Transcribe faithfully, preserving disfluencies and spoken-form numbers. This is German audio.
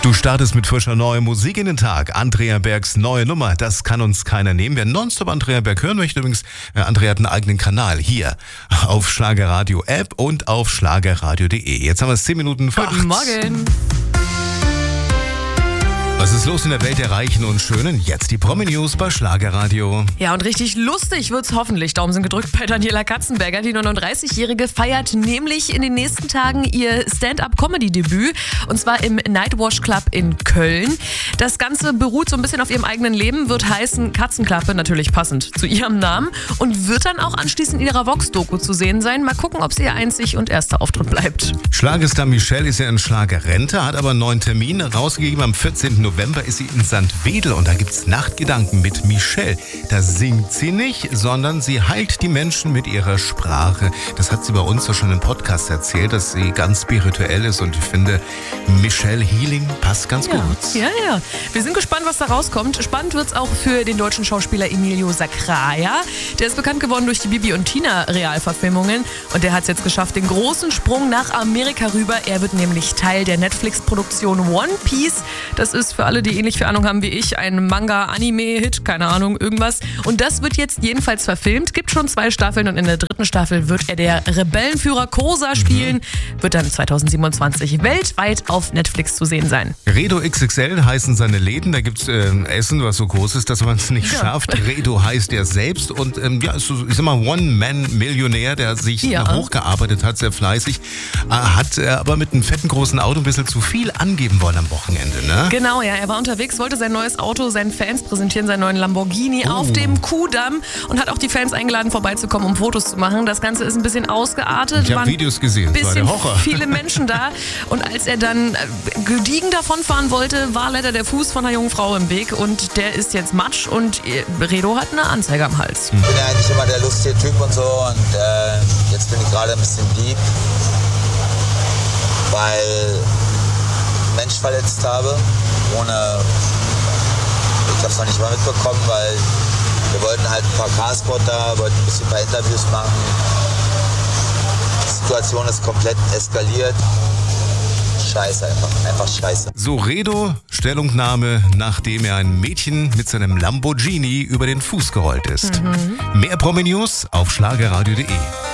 Du startest mit frischer neuer Musik in den Tag. Andrea Bergs neue Nummer, das kann uns keiner nehmen. Wer nonstop Andrea Berg hören möchte, übrigens, äh, Andrea hat einen eigenen Kanal hier auf Schlagerradio App und auf schlagerradio punkt de. Jetzt haben wir es zehn Minuten vor Guten Morgen. Was ist los in der Welt der Reichen und Schönen? Jetzt die Promi-News bei Schlagerradio. Ja, und richtig lustig wird's hoffentlich. Daumen sind gedrückt bei Daniela Katzenberger. Die neununddreißigjährige feiert nämlich in den nächsten Tagen ihr Stand-up-Comedy-Debüt. Und zwar im Nightwash Club in Köln. Das Ganze beruht so ein bisschen auf ihrem eigenen Leben, wird heißen Katzenklappe, natürlich passend zu ihrem Namen. Und wird dann auch anschließend in ihrer Vox-Doku zu sehen sein. Mal gucken, ob sie ihr einzig und erster Auftritt bleibt. Schlagerstar Michelle ist ja in Schlagerrente, hat aber einen neuen Termin rausgegeben. Am vierzehnten November ist sie in Sankt Wedel und da gibt's Nachtgedanken mit Michelle. Da singt sie nicht, sondern sie heilt die Menschen mit ihrer Sprache. Das hat sie bei uns doch schon im Podcast erzählt, dass sie ganz spirituell ist und ich finde, Michelle Healing passt ganz ja, gut. Ja, ja. Wir sind gespannt, was da rauskommt. Spannend wird's auch für den deutschen Schauspieler Emilio Sacraia. Der ist bekannt geworden durch die Bibi und Tina Realverfilmungen und der hat es jetzt geschafft, den großen Sprung nach Amerika rüber. Er wird nämlich Teil der Netflix-Produktion One Piece. Das ist für alle, die ähnlich viel Ahnung haben wie ich, ein Manga-Anime-Hit, keine Ahnung, irgendwas. Und das wird jetzt jedenfalls verfilmt, gibt schon zwei Staffeln und in der dritten Staffel wird er der Rebellenführer Kosa spielen, mhm. wird dann zweitausendsiebenundzwanzig weltweit auf Netflix zu sehen sein. Redo X X L heißen seine Läden, da gibt's äh, Essen, was so groß ist, dass man es nicht ja. schafft. Redo heißt er selbst und ähm, ja, ist so, ich sag mal, One-Man-Millionär, der sich ja. hochgearbeitet hat, sehr fleißig, äh, hat äh, aber mit einem fetten großen Auto ein bisschen zu viel angeben wollen am Wochenende, ne? Genau, ja, er war unterwegs, wollte sein neues Auto seinen Fans präsentieren, seinen neuen Lamborghini oh. auf dem Kuhdamm und hat auch die Fans eingeladen, vorbeizukommen, um Fotos zu machen. Das Ganze ist ein bisschen ausgeartet. Ich habe Videos gesehen, es war der Horror. Viele Menschen da und als er dann gediegen davonfahren wollte, war leider der Fuß von einer jungen Frau im Weg und der ist jetzt matsch und Redo hat eine Anzeige am Hals. Ich bin ja eigentlich immer der lustige Typ und so und äh, jetzt bin ich gerade ein bisschen deep, weil einen Mensch verletzt habe, ohne, ich habe es noch nicht mal mitbekommen, weil wir wollten halt ein paar Carspotter, wollten ein bisschen ein paar Interviews machen. Die Situation ist komplett eskaliert. Scheiße einfach, einfach scheiße. So, Redo, Stellungnahme, nachdem er ein Mädchen mit seinem Lamborghini über den Fuß gerollt ist. Mhm. Mehr Promi-News auf schlagerradio punkt de.